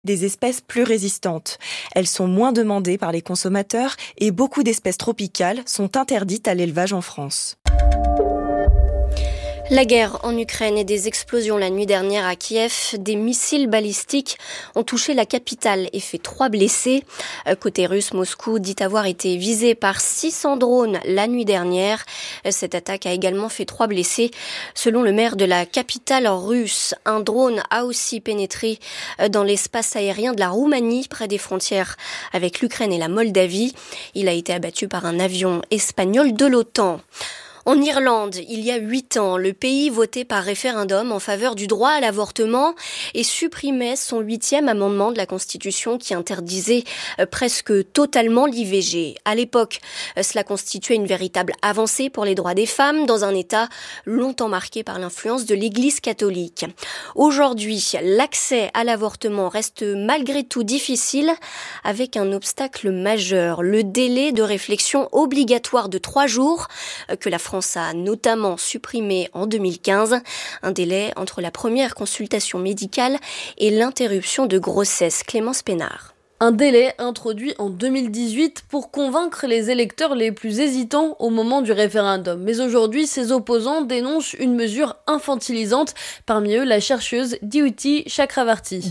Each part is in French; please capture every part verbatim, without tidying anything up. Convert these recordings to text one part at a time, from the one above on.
des espèces plus résistantes. Elles sont moins demandées par les consommateurs et beaucoup d'espèces tropicales sont interdites à l'élevage en France. La guerre en Ukraine et des explosions la nuit dernière à Kiev, des missiles balistiques ont touché la capitale et fait trois blessés. Côté russe, Moscou dit avoir été visé par six cents drones la nuit dernière. Cette attaque a également fait trois blessés. Selon le maire de la capitale russe, un drone a aussi pénétré dans l'espace aérien de la Roumanie, près des frontières avec l'Ukraine et la Moldavie. Il a été abattu par un avion espagnol de l'OTAN. En Irlande, il y a huit ans, le pays votait par référendum en faveur du droit à l'avortement et supprimait son huitième amendement de la Constitution qui interdisait presque totalement l'I V G. À l'époque, cela constituait une véritable avancée pour les droits des femmes dans un État longtemps marqué par l'influence de l'Église catholique. Aujourd'hui, l'accès à l'avortement reste malgré tout difficile avec un obstacle majeur, le délai de réflexion obligatoire de trois jours que la France France a notamment supprimé en deux mille quinze un délai entre la première consultation médicale et l'interruption de grossesse. Clémence Pénard. Un délai introduit en deux mille dix-huit pour convaincre les électeurs les plus hésitants au moment du référendum. Mais aujourd'hui, ses opposants dénoncent une mesure infantilisante. Parmi eux, la chercheuse Diyuti Chakravarti.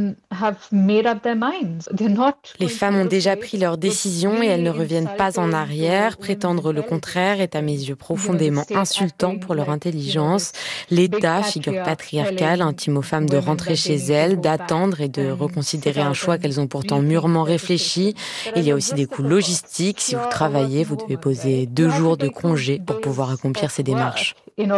Les femmes ont déjà pris leur décision et elles ne reviennent pas en arrière. Prétendre le contraire est à mes yeux profondément insultant pour leur intelligence. L'État, figure patriarcale, intime aux femmes de rentrer chez elles, d'attendre et de reconsidérer un choix qu'elles ont pourtant mûrement réfléchi. Il y a aussi des coûts logistiques. Si vous travaillez, vous devez poser deux jours de congé pour pouvoir accomplir ces démarches.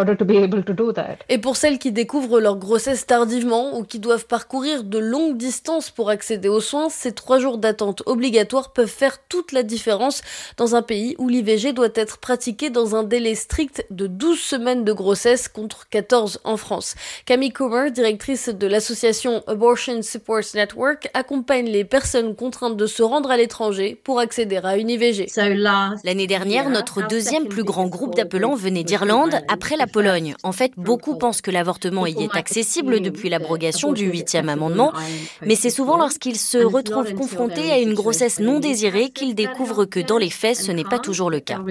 Et pour celles qui découvrent leur grossesse tardivement ou qui doivent parcourir de longues distances pour accéder aux soins, ces trois jours d'attente obligatoires peuvent faire toute la différence dans un pays où l'I V G doit être pratiquée dans un délai strict de douze semaines de grossesse contre quatorze en France. Camille Comer, directrice de l'association Abortion Support Network, accompagne les personnes contraintes de se rendre à l'étranger pour accéder à une I V G. L'année dernière, notre deuxième plus grand groupe d'appelants venait d'Irlande, après la Pologne. En fait, beaucoup pensent que l'avortement y est accessible depuis l'abrogation du huitième amendement, mais c'est souvent lorsqu'ils se retrouvent confrontés à une grossesse non désirée qu'ils découvrent que dans les faits, ce n'est pas toujours le cas.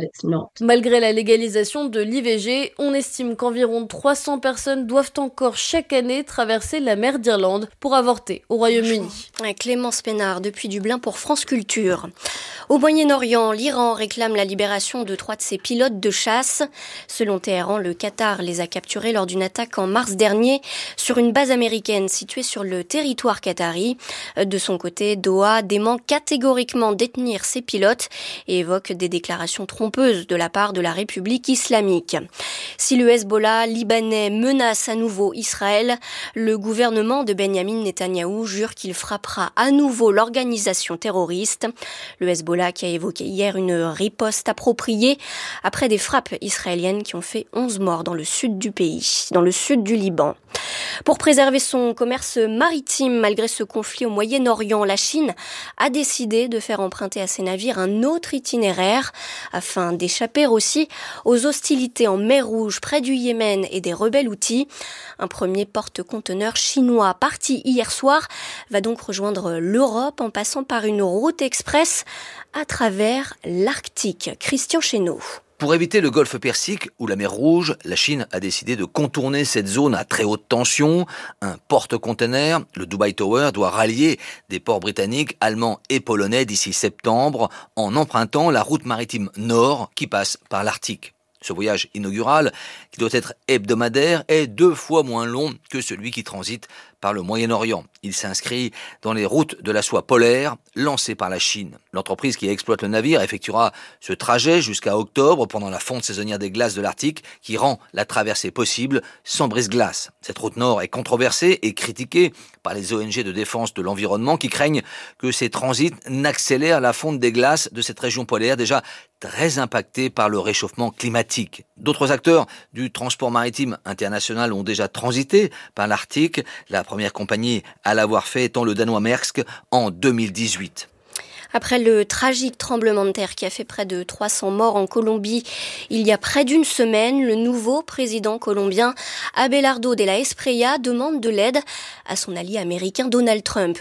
Malgré la légalisation de l'I V G, on estime qu'environ trois cents personnes doivent encore chaque année traverser la mer d'Irlande pour avorter au Royaume-Uni. Clémence Pénard, depuis Dublin pour France Culture. Au Moyen-Orient, l'Iran réclame la libération de trois de ses pilotes de chasse. Selon Téhéran, le Qatar les a capturés lors d'une attaque en mars dernier sur une base américaine située sur le territoire qatari. De son côté, Doha dément catégoriquement détenir ses pilotes et évoque des déclarations trompeuses de la part de la République islamique. Si le Hezbollah libanais menace à nouveau Israël, le gouvernement de Benyamin Netanyahou jure qu'il frappera à nouveau l'organisation terroriste. Le Hezbollah qui a évoqué hier une riposte appropriée après des frappes israéliennes qui ont fait onze morts dans le sud du pays, dans le sud du Liban. Pour préserver son commerce maritime malgré ce conflit au Moyen-Orient, la Chine a décidé de faire emprunter à ses navires un autre itinéraire afin d'échapper aussi aux hostilités en mer Rouge près du Yémen et des rebelles houthis. Un premier porte-conteneurs chinois parti hier soir va donc rejoindre l'Europe en passant par une route express à travers l'Arctique. Christian Chesneau. Pour éviter le golfe Persique ou la mer Rouge, la Chine a décidé de contourner cette zone à très haute tension. Un porte-container, le Dubai Tower, doit rallier des ports britanniques, allemands et polonais d'ici septembre en empruntant la route maritime nord qui passe par l'Arctique. Ce voyage inaugural, qui doit être hebdomadaire, est deux fois moins long que celui qui transite par le Moyen-Orient. Il s'inscrit dans les routes de la soie polaire lancées par la Chine. L'entreprise qui exploite le navire effectuera ce trajet jusqu'à octobre pendant la fonte saisonnière des glaces de l'Arctique qui rend la traversée possible sans brise-glace. Cette route nord est controversée et critiquée par les O N G de défense de l'environnement qui craignent que ces transits n'accélèrent la fonte des glaces de cette région polaire déjà très impactée par le réchauffement climatique. D'autres acteurs du transport maritime international ont déjà transité par l'Arctique. La première compagnie à l'avoir fait étant le danois Maersk en deux mille dix-huit. Après le tragique tremblement de terre qui a fait près de trois cents morts en Colombie il y a près d'une semaine, le nouveau président colombien Abelardo de la Espriella demande de l'aide à son allié américain Donald Trump.